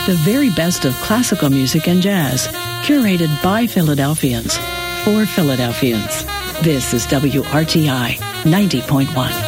The very best of classical music and jazz, curated by Philadelphians, for Philadelphians. This is WRTI 90.1.